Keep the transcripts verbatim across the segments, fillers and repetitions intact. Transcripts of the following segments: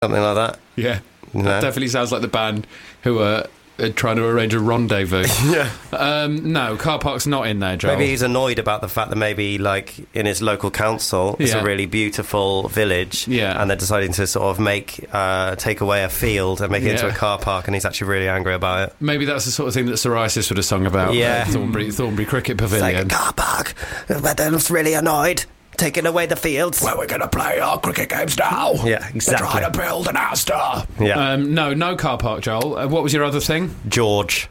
Something like that. Yeah. No. That definitely sounds like the band who are uh, trying to arrange a rendezvous. Yeah. Um, no, car park's not in there, Joel. Maybe he's annoyed about the fact that maybe, like, in his local council, it's Yeah. a really beautiful village, Yeah. and they're deciding to sort of make, uh, take away a field and make it into Yeah. a car park, and he's actually really angry about it. Maybe that's the sort of thing that Sir Isis would have sung about. Yeah. uh, Thornbury, Thornbury Cricket It's like Pavilion. a car park, but they're really annoyed, taking away the fields. Where we're going to play our cricket games now. Yeah, exactly. We're trying to build an Asda. Yeah. Um, no, no car park, Joel. Uh, what was your other thing? George.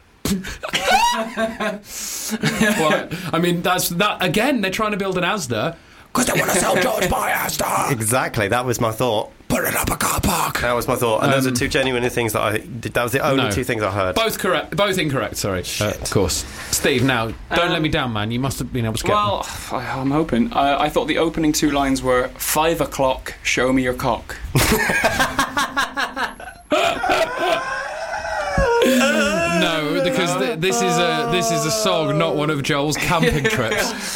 Well, I mean, that's that again. They're trying to build an Asda. Because they want to sell George by Asda. Exactly, that was my thought. Put it up a car park. That was my thought. And those Um, are two genuine things that I... That was the only no. two things I heard. Both correct. Both incorrect. Sorry. Uh, of course. Steve, now don't Um, let me down, man. You must have been able to get. Well, I- I'm hoping. Uh, I thought the opening two lines were five o'clock. Show me your cock. No, because th- this is a this is a song, not one of Joel's camping trips.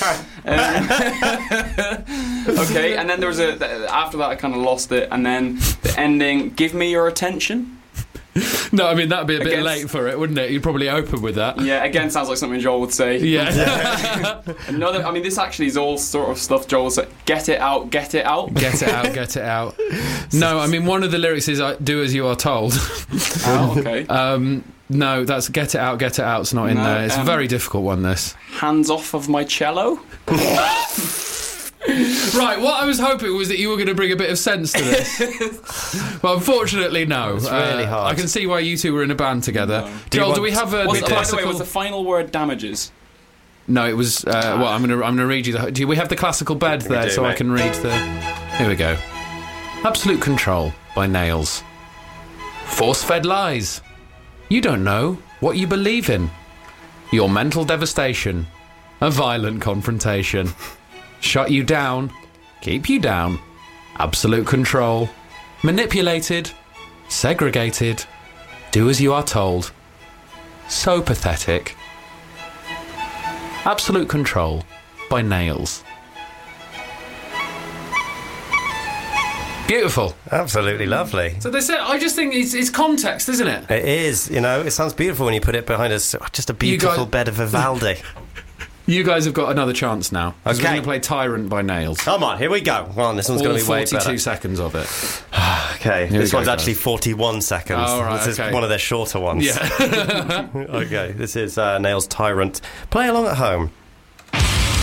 Okay, and then there was a. After that, I kind of lost it, and then the ending. Give me your attention. No, I mean that'd be a bit Against- late for it, wouldn't it? You'd probably open with that. Yeah, again, sounds like something Joel would say. Yeah. Another. I mean, this actually is all sort of stuff Joel said. Get it out. Get it out. Get it out, get it out. No, I mean one of the lyrics is I "Do as you are told." Oh, okay. Um, no, that's "Get it out, get it out." It's not in No, there. It's a um, very difficult one. This. Hands off of my cello. Right, what I was hoping was that you were going to bring a bit of sense to this. Well, unfortunately, no. It's really Uh, hard. I can see why you two were in a band together. No. Do you Joel, do want- we have a Was, the by the way, classical? was the final word damages? No, it was. Uh, well, I'm going to I'm going to read you the. Do we have the classical bed We there, do, so I mate. can read the? Here we go. Absolute Control by Nails. Force-fed lies. You don't know what you believe in. Your mental devastation. A violent confrontation. Shut you down. Keep you down. Absolute control. Manipulated. Segregated. Do as you are told. So pathetic. Absolute Control by Nails. Beautiful. Absolutely lovely. So they said, I just think it's, it's context, isn't it? It is, you know, it sounds beautiful when you put it behind us. Just a beautiful guys- bed of Vivaldi. You guys have got another chance now. 'Cause We're Okay. going to play Tyrant by Nails. Come on, here we go. Well, this one's All going to be way forty-two better. seconds of it. Okay, Here we this go, one's guys. actually forty-one seconds. Oh, right, this okay. is one of their shorter ones. Yeah. Okay, this is uh, Nails Tyrant. Play along at home.